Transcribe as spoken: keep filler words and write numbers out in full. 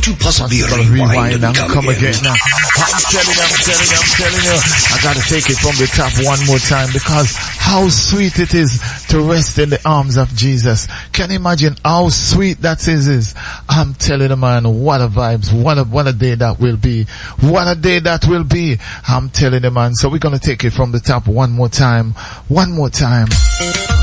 you possibly rewind, rewind and come, come again? again now? I'm telling you, I'm telling you, I'm telling you. I gotta take it from the top one more time, because how sweet it is to rest in the arms of Jesus. Can you imagine how sweet that is? is? I'm telling you, man, what a vibes, what a, what a day that will be. What a day that will be. I'm telling you, man. So we're gonna take it from the top one more time. One more time.